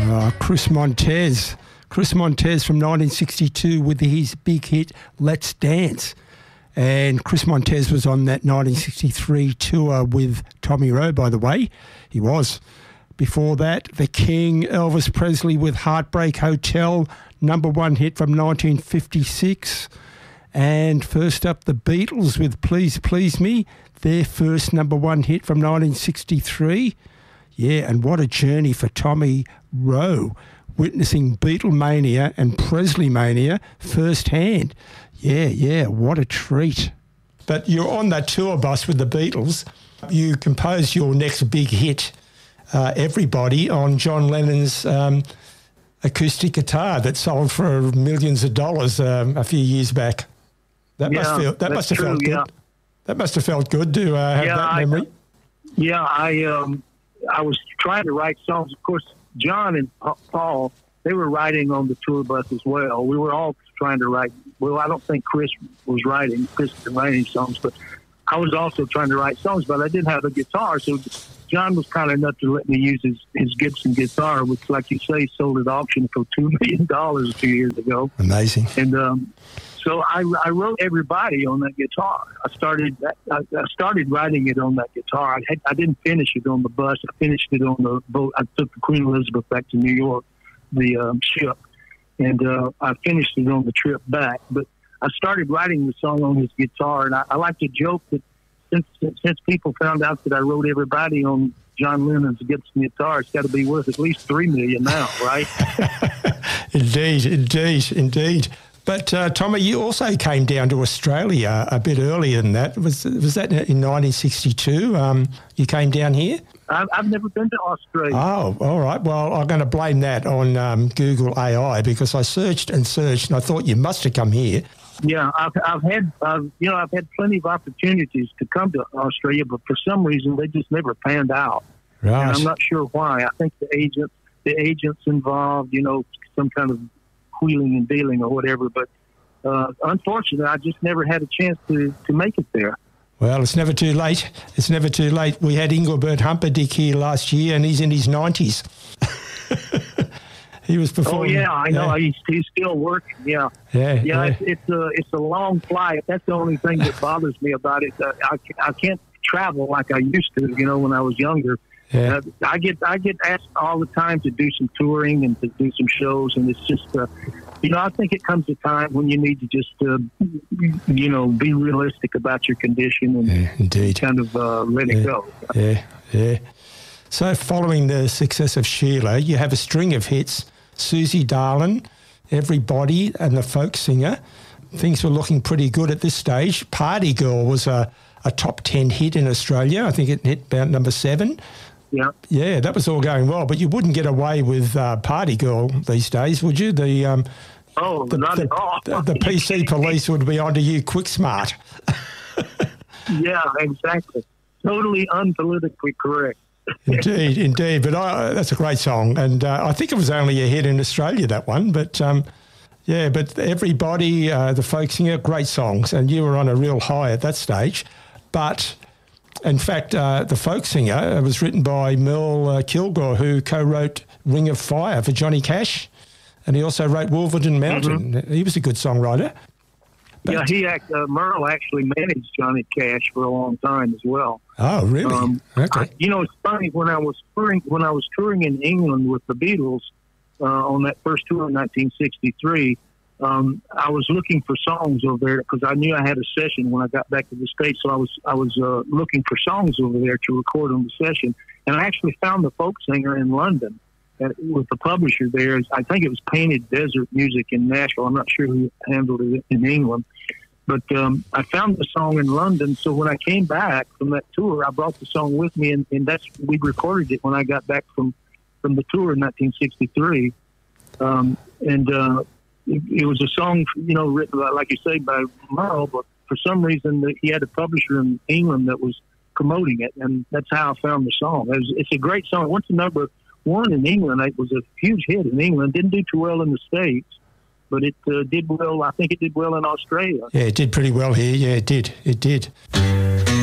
Chris Montez. Chris Montez from 1962 with his big hit, Let's Dance. And Chris Montez was on that 1963 tour with Tommy Rowe, by the way. He was. Before that, The King, Elvis Presley with Heartbreak Hotel, number one hit from 1956. And first up, the Beatles with Please Please Me, their first number one hit from 1963. Yeah, and what a journey for Tommy Rowe, witnessing Beatlemania and Presley mania firsthand. Yeah, what a treat. But you're on that tour bus with the Beatles. You composed your next big hit, Everybody, on John Lennon's acoustic guitar that sold for millions of dollars a few years back. That must have felt good. That must have felt good to have that memory. I was trying to write songs. Of course, John and Paul, they were writing on the tour bus as well. We were all trying to write. Well, I don't think Chris was writing. Chris was writing songs, but I was also trying to write songs, but I didn't have a guitar. So John was kind enough to let me use his Gibson guitar, which, like you say, sold at auction for $2 million a few years ago. Amazing. And so I wrote Everybody on that guitar. I started writing it on that guitar. I didn't finish it on the bus. I finished it on the boat. I took the Queen Elizabeth back to New York, the ship, and I finished it on the trip back. But I started writing the song on his guitar, and I like to joke that since people found out that I wrote Everybody on John Lennon's Gibson guitar, it's got to be worth at least $3 million now, right? Indeed. But Tommy, you also came down to Australia a bit earlier than that. Was that in 1962? You came down here? I've never been to Australia. Oh, all right. Well, I'm going to blame that on Google AI, because I searched and I thought you must have come here. Yeah, I've had plenty of opportunities to come to Australia, but for some reason they just never panned out. Right. And I'm not sure why. I think the agents involved, some kind of wheeling and dealing or whatever. But unfortunately, I just never had a chance to make it there. Well, it's never too late. We had Engelbert Humperdinck here last year, and he's in his 90s. He was performing. Oh yeah, I know. He's still working. Yeah. It's a long flight. That's the only thing that bothers me about it. I can't travel like I used to. When I was younger. Yeah. I get asked all the time to do some touring and to do some shows, and it's just I think it comes a time when you need to just be realistic about your condition and kind of let it go. Yeah. So following the success of Sheila, you have a string of hits: Susie Darlin', Everybody, and The Folk Singer. Things were looking pretty good at this stage. Party Girl was a top 10 hit in Australia. I think it hit about number 7. Yeah. Yeah, that was all going well, but you wouldn't get away with Party Girl these days, would you? Not at all. The PC police would be onto you quick smart. Yeah, exactly. Totally unpolitically correct. Indeed. But that's a great song, and I think it was only a hit in Australia, that one. But but Everybody, The Folk Singer, great songs, and you were on a real high at that stage. But in fact, The Folk Singer was written by Merle Kilgore, who co-wrote Ring of Fire for Johnny Cash, and he also wrote Wolverton Mountain. Mm-hmm. He was a good songwriter. But Merle actually managed Johnny Cash for a long time as well. Oh, really? Okay. It's funny, when I was touring in England with the Beatles on that first tour in 1963. I was looking for songs over there because I knew I had a session when I got back to the States. So I was looking for songs over there to record on the session, and I actually found The Folk Singer in London with the publisher there. I think it was Painted Desert Music in Nashville. I'm not sure who handled it in England, but I found the song in London. So when I came back from that tour, I brought the song with me, and we recorded it when I got back from the tour in 1963, It was a song, written, like you say, by Merle, but for some reason he had a publisher in England that was promoting it, and that's how I found the song. It's a great song. It went to number 1 in England. It was a huge hit in England. Didn't do too well in the States, but it did well. I think it did well in Australia. Yeah, it did pretty well here. Yeah, it did.